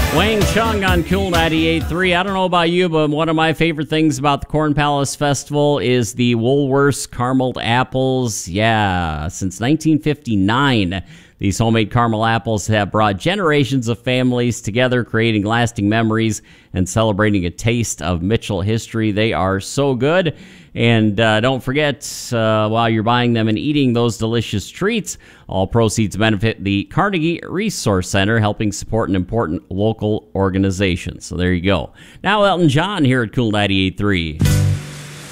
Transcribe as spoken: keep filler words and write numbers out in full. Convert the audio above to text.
Wang Chung on Cool ninety-eight point three. I don't know about you, but one of my favorite things about the Corn Palace Festival is the Woolworths caramel apples. Yeah, since nineteen fifty-nine, these homemade caramel apples have brought generations of families together, creating lasting memories and celebrating a taste of Mitchell history. They are so good. And uh, don't forget, uh, while you're buying them and eating those delicious treats, all proceeds benefit the Carnegie Resource Center, helping support an important local organization. So there you go. Now Elton John here at Cool ninety-eight point three.